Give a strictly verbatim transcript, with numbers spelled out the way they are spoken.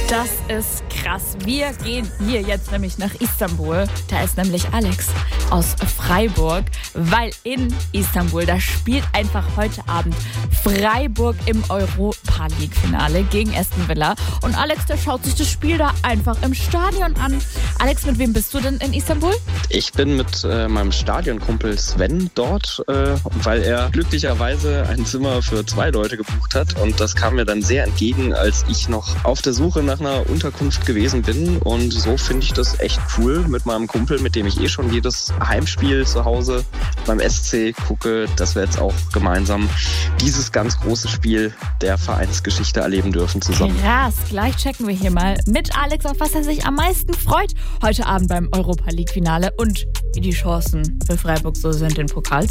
Das ist krass. Wir gehen hier jetzt nämlich nach Istanbul. Da ist nämlich Alex aus Freiburg, weil in Istanbul, da spielt einfach heute Abend Freiburg im Europa-League-Finale gegen Aston Villa. Und Alex, der schaut sich das Spiel da einfach im Stadion an. Alex, mit wem bist du denn in Istanbul? Ich bin mit äh, meinem Stadionkumpel Sven dort, äh, weil er glücklicherweise ein Zimmer für zwei Leute gebucht hat. Und das kam mir dann sehr entgegen, als ich noch auf der Suche nach einer Unterkunft gewesen bin. Und so finde ich das echt cool mit meinem Kumpel, mit dem ich eh schon jedes Heimspiel zu Hause beim S C gucke, dass wir jetzt auch gemeinsam dieses ganz große Spiel der Vereinsgeschichte erleben dürfen zusammen. Krass, gleich checken wir hier mal mit Alex, auf was er sich am meisten freut heute Abend beim Europa-League-Finale und wie die Chancen für Freiburg so sind, den Pokal